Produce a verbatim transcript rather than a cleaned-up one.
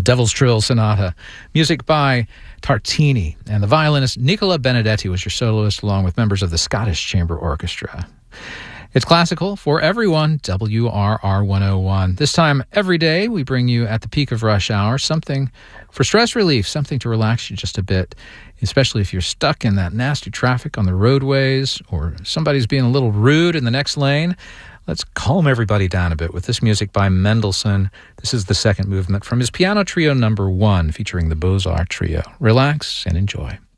the Devil's Trill Sonata, music by Tartini, and the violinist Nicola Benedetti was your soloist, along with members of the Scottish Chamber Orchestra. It's classical for everyone, W R R one oh one. This time every day we bring you at the peak of rush hour something for stress relief, something to relax you just a bit, especially if you're stuck in that nasty traffic on the roadways or somebody's being a little rude in the next lane. Let's calm everybody down a bit with this music by Mendelssohn. This is the second movement from his Piano Trio number one, featuring the Beaux-Arts Trio. Relax and enjoy.